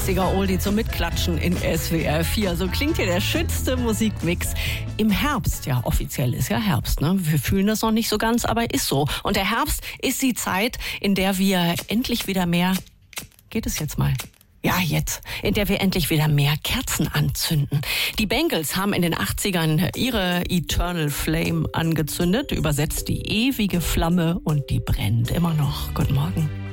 80er Oldie zum Mitklatschen in SWR 4. So klingt hier der schönste Musikmix im Herbst. Ja, offiziell ist ja Herbst, ne? Wir fühlen das noch nicht so ganz, aber ist so. Und der Herbst ist die Zeit, in der wir endlich wieder mehr... Geht es jetzt mal? Ja, jetzt, in der wir endlich wieder mehr Kerzen anzünden. Die Bangles haben in den 80ern ihre Eternal Flame angezündet, übersetzt die ewige Flamme, und die brennt immer noch. Guten Morgen.